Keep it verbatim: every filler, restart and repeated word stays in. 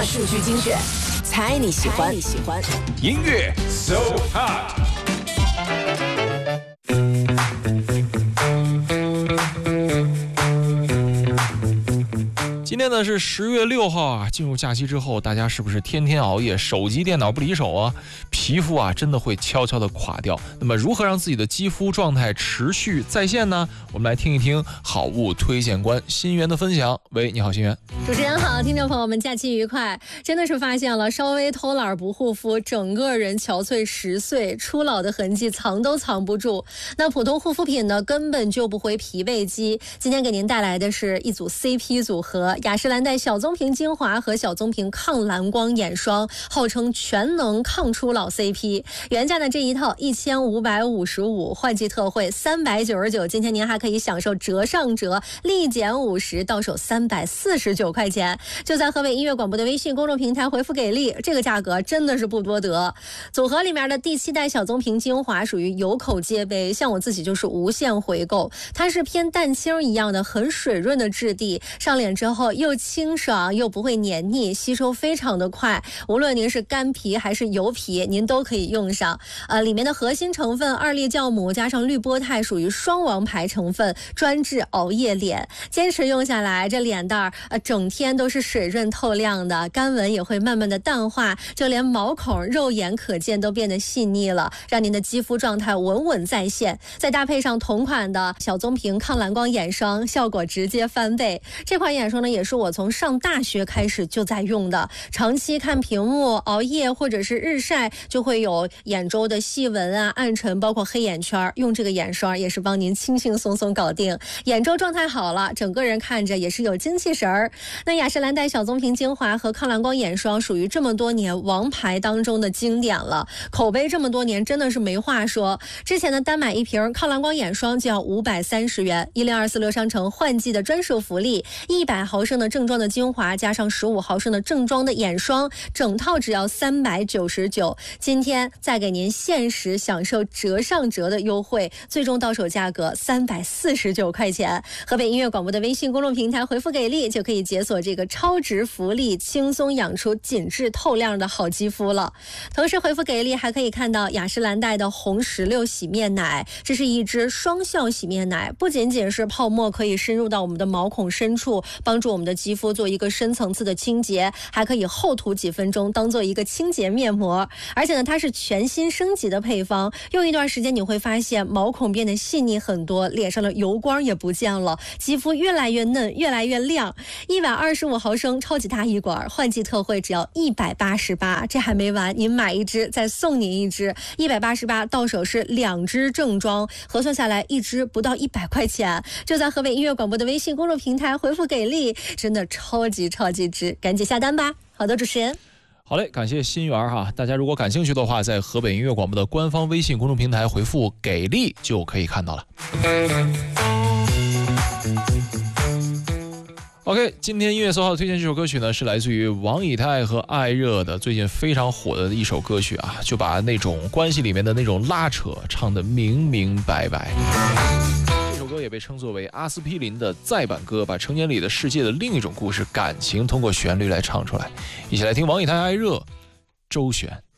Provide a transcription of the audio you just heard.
大数据精选，猜你喜欢。你喜欢音乐 So Hot。今天呢是十月六号啊，进入假期之后，大家是不是天天熬夜，手机电脑不离手啊？皮肤啊真的会悄悄的垮掉。那么如何让自己的肌肤状态持续在线呢？我们来听一听好物推荐官新源的分享。喂，你好，新源。 主持人好，听众朋友们，假期愉快。真的是发现了，稍微偷懒不护肤，整个人憔悴十岁，初老的痕迹藏都藏不住。那普通护肤品呢，根本救不回疲惫肌。今天给您带来的是一组 C P 组合，雅诗兰黛小棕瓶精华和小棕瓶抗蓝光眼霜，号称全能抗初老 C P。原价的这一套一千五百五十五，换季特惠三百九十九，今天您还可以享受折上折，立减五十，到手三百四十九块钱。就在河北音乐广播的微信公众平台回复给力，这个价格真的是不多得。组合里面的第七代小棕瓶精华属于有口皆碑，像我自己就是无限回购。它是偏蛋清一样的很水润的质地，上脸之后又清爽又不会黏腻，吸收非常的快。无论您是干皮还是油皮，您都可以用上。呃，里面的核心成分二裂酵母加上绿波肽属于双王牌成分，专治熬夜脸。坚持用下来，这脸蛋儿呃整天都是水润透亮的，干纹也会慢慢的淡化，就连毛孔肉眼可见都变得细腻了，让您的肌肤状态稳稳在线。再搭配上同款的小棕瓶抗蓝光眼霜，效果直接翻倍。这款眼霜呢，也是我从上大学开始就在用的，长期看屏幕、熬夜或者是日晒，就会有眼周的细纹啊、暗沉，包括黑眼圈，用这个眼霜也是帮您轻轻松松搞定。眼周状态好了，整个人看着也是有精气神儿。那雅诗兰黛小棕瓶精华和抗蓝光眼霜属于这么多年王牌当中的经典了，口碑这么多年真的是没话说。之前的单买一瓶抗蓝光眼霜就要五百三十元，一零二四六商城换季的专属福利，一百毫升的正装的精华加上十五毫升的正装的眼霜，整套只要三百九十九。今天再给您限时享受折上折的优惠，最终到手价格三百四十九块钱。河北音乐广播的微信公众平台回复给力，就可以解锁这个超值福利，轻松养出紧致透亮的好肌肤了。同时回复给力还可以看到雅诗兰黛的红石榴洗面奶，这是一支双效洗面奶，不仅仅是泡沫可以深入到我们的毛孔深处，帮助我们的肌肤做一个深层次的清洁，还可以厚涂几分钟当做一个清洁面膜。而且呢，它是全新升级的配方，用一段时间你会发现毛孔变得细腻很多，脸上的油光也不见了，肌肤越来越嫩，越来越亮。一百二十五毫升超级大一管，换季特惠只要一百八十八，这还没完，您买一支再送您一支，一百八十八到手是两支正装，核算下来一支不到一百块钱。就在河北音乐广播的微信公众平台回复给力，真的超级超级值，赶紧下单吧。好的，主持人。 好嘞，感谢新源哈！大家如果感兴趣的话，在河北音乐广播的官方微信公众平台回复“给力”就可以看到了。OK， 今天音乐搜号推荐这首歌曲呢，是来自于王以太和艾热的最近非常火的一首歌曲啊，就把那种关系里面的那种拉扯唱得明明白白。这首歌也被称作为阿司匹林的再版歌，把成年里的世界的另一种故事感情通过旋律来唱出来。一起来听王以太、艾热、周璇。